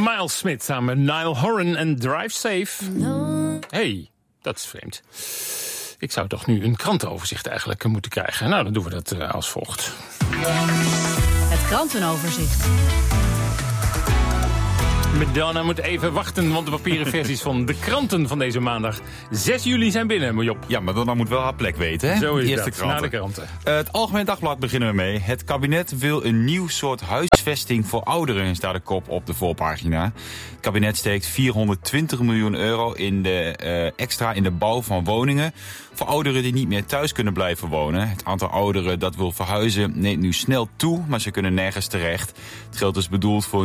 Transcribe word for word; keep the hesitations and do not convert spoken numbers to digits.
Miles Smith samen met Niall Horan en Drive Safe. Hey, dat is vreemd. Ik zou toch nu een krantenoverzicht eigenlijk moeten krijgen. Nou, dan doen we dat uh, als volgt. Het krantenoverzicht. Madonna moet even wachten, want de papieren versies van de kranten van deze maandag zes juli zijn binnen, Job. Ja, Madonna moet wel haar plek weten, hè? Zo is Eerste dat, kranten. naar de kranten. Uh, het Algemeen Dagblad beginnen we mee. Het kabinet wil een nieuw soort huisvesting voor ouderen, staat de kop op de voorpagina. Het kabinet steekt vierhonderdtwintig miljoen euro in de, uh, extra in de bouw van woningen voor ouderen die niet meer thuis kunnen blijven wonen. Het aantal ouderen dat wil verhuizen neemt nu snel toe, maar ze kunnen nergens terecht. Het geld is bedoeld voor